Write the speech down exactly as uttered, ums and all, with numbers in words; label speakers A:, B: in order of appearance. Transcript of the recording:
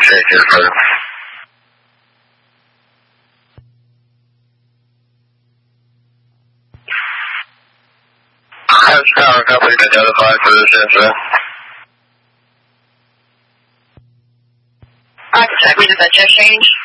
A: change your phone. Has power company been notified for this incident?
B: I can check. We just had check change.